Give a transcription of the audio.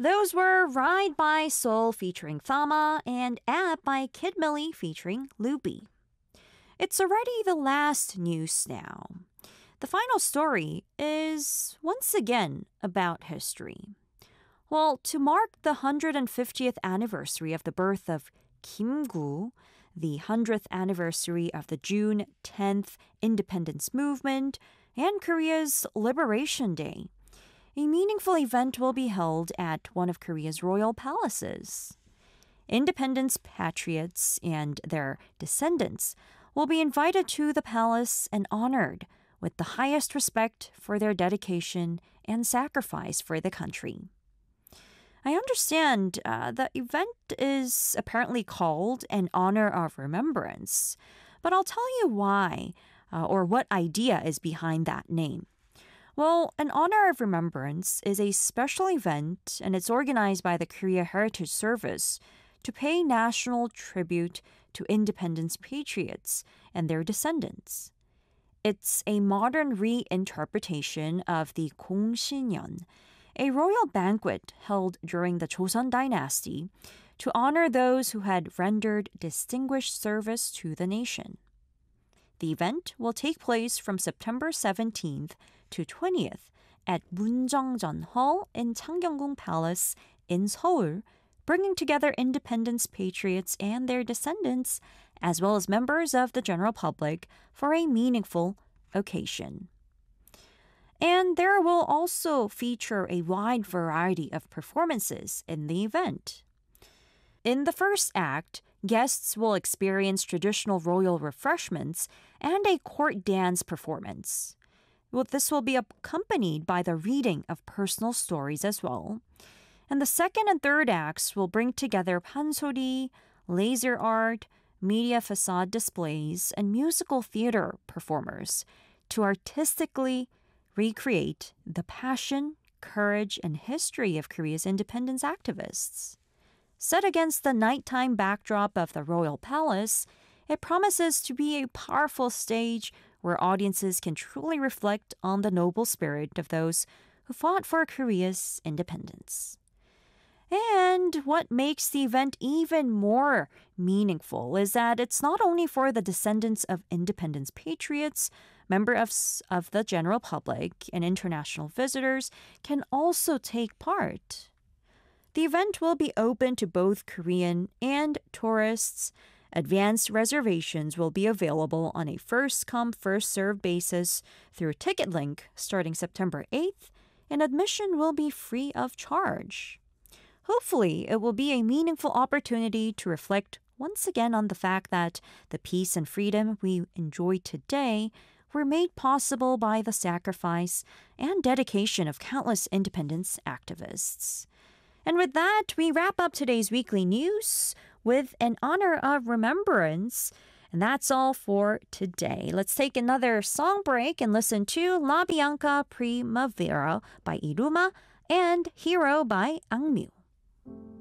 Those were Ride by Soul featuring Thama and App by Kid Millie featuring Luby. It's already the last news now. The final story is once again about history. Well, to mark the 150th anniversary of the birth of Kim Gu, the 100th anniversary of the June 10th independence movement, and Korea's Liberation Day, a meaningful event will be held at one of Korea's royal palaces. Independence patriots and their descendants will be invited to the palace and honored with the highest respect for their dedication and sacrifice for the country. I understand the event is apparently called an Honor of Remembrance, but I'll tell you why or what idea is behind that name. Well, an Honor of Remembrance is a special event and it's organized by the Korea Heritage Service to pay national tribute to independence patriots and their descendants. It's a modern reinterpretation of the Gongsinyeon, a royal banquet held during the Joseon dynasty to honor those who had rendered distinguished service to the nation. The event will take place from September 17th to 20th at Munjeongjeon Hall in Changgyeonggung Palace in Seoul, bringing together independence patriots and their descendants, as well as members of the general public, for a meaningful occasion. And there will also feature a wide variety of performances in the event. In the first act, guests will experience traditional royal refreshments and a court dance performance. Well, this will be accompanied by the reading of personal stories as well. And the second and third acts will bring together pansori, laser art, media facade displays, and musical theater performers to artistically recreate the passion, courage, and history of Korea's independence activists. Set against the nighttime backdrop of the royal palace, it promises to be a powerful stage where audiences can truly reflect on the noble spirit of those who fought for Korea's independence. And what makes the event even more meaningful is that it's not only for the descendants of independence patriots, members of the general public, and international visitors can also take part. The event will be open to both Korean and tourists. Advanced reservations will be available on a first-come, first-served basis through a ticket link starting September 8th, and admission will be free of charge. Hopefully, it will be a meaningful opportunity to reflect once again on the fact that the peace and freedom we enjoy today were made possible by the sacrifice and dedication of countless independence activists. And with that, we wrap up today's weekly news with an Honor of Remembrance. And that's all for today. Let's take another song break and listen to La Bianca Primavera by Iruma and Hero by Angmyu.